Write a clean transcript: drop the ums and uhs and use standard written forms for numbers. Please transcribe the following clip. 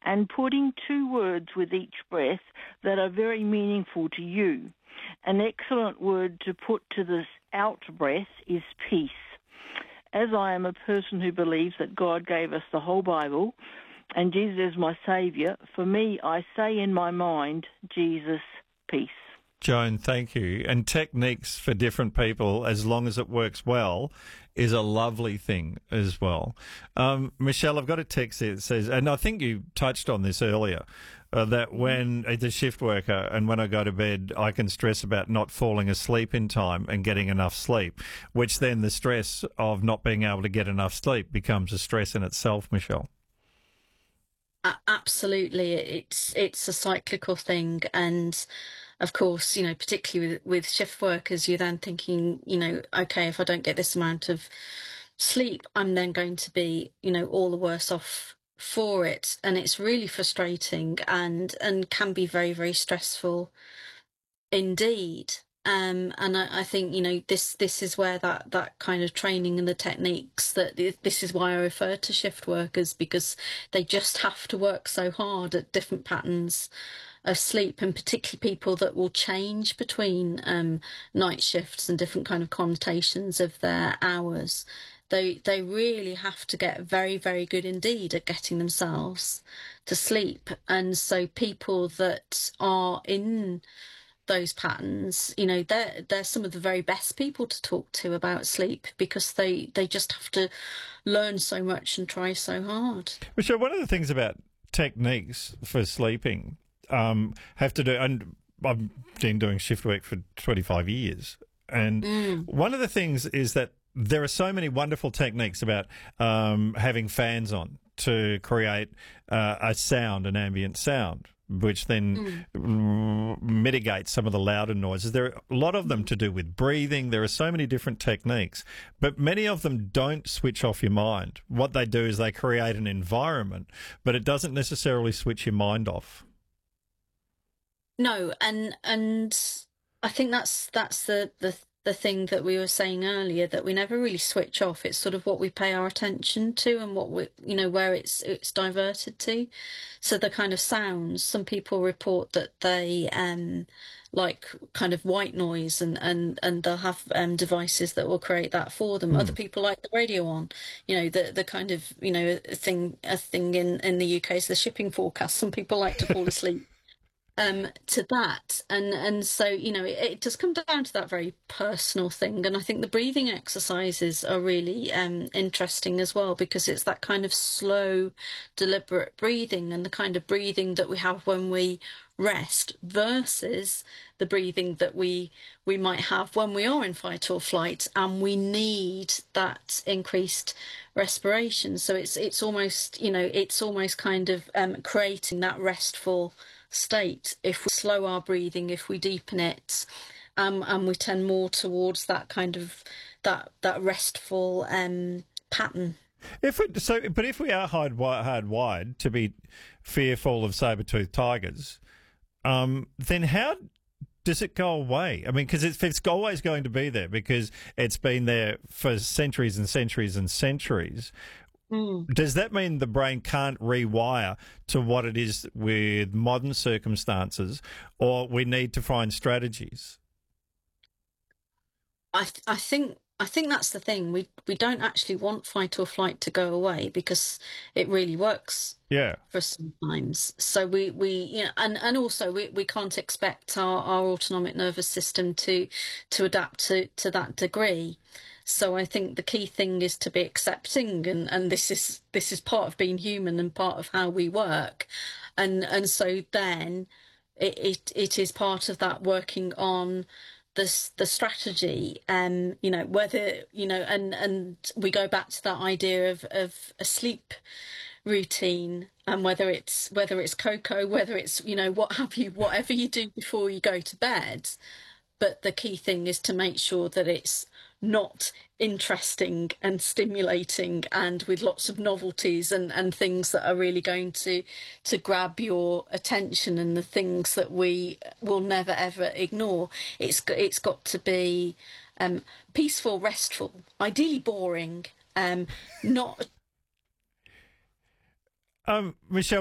and putting 2 words with each breath that are very meaningful to you. An excellent word to put to this out breath is peace. As I am a person who believes that God gave us the whole Bible and Jesus is my Saviour, for me, I say in my mind, Jesus, peace. Joan, thank you. And techniques for different people, as long as it works well, is a lovely thing as well. Michelle, I've got a text here that says, and I think you touched on this earlier, that when as a shift worker and when I go to bed, I can stress about not falling asleep in time and getting enough sleep, which then the stress of not being able to get enough sleep becomes a stress in itself, Michelle. Absolutely. It's a cyclical thing. And of course, particularly with shift workers, you're then thinking, okay, if I don't get this amount of sleep, I'm then going to be, all the worse off for it. And it's really frustrating and can be very, very stressful indeed. And I think, this is where that kind of training and the techniques, this is why I refer to shift workers, because they just have to work so hard at different patterns of sleep, and particularly people that will change between night shifts and different kind of connotations of their hours. They really have to get very, very good indeed at getting themselves to sleep. And so people that are in those patterns, they're some of the very best people to talk to about sleep, because they just have to learn so much and try so hard. Michelle, one of the things about techniques for sleeping have to do, and I've been doing shift work for 25 years, and one of the things is that there are so many wonderful techniques about having fans on to create a sound, an ambient sound, which then mitigates some of the louder noises. There are a lot of them to do with breathing. There are so many different techniques, but many of them don't switch off your mind. What they do is they create an environment, but it doesn't necessarily switch your mind off. No, and I think that's the thing that we were saying earlier, that we never really switch off. It's sort of what we pay our attention to and what we, where it's diverted to. So the kind of sounds, some people report that they like kind of white noise, and they'll have devices that will create that for them. Other people like the radio on, the kind of a thing in the UK is the shipping forecast. Some people like to fall asleep to that, and so it does come down to that very personal thing. And I think the breathing exercises are really interesting as well, because it's that kind of slow, deliberate breathing, and the kind of breathing that we have when we rest versus the breathing that we might have when we are in fight or flight and we need that increased respiration. So it's almost it's almost kind of creating that restful state if we slow our breathing, if we deepen it, and we tend more towards that kind of that restful pattern. But if we are hardwired to be fearful of saber-toothed tigers, then how does it go away? I mean, because it's always going to be there, because it's been there for centuries and centuries and centuries. Does that mean the brain can't rewire to what it is with modern circumstances, or we need to find strategies? I think that's the thing. We don't actually want fight or flight to go away, because it really works. Yeah. For sometimes. So we and also we can't expect our autonomic nervous system to adapt to that degree. So I think the key thing is to be accepting, and this is part of being human and part of how we work, and so then it is part of that working on the strategy, whether and we go back to that idea of a sleep routine, and whether it's cocoa, whether it's what have you, whatever you do before you go to bed. But the key thing is to make sure that it's not interesting and stimulating and with lots of novelties and things that are really going to grab your attention, and the things that we will never ever ignore. It's got to be peaceful, restful, ideally boring, not Michelle,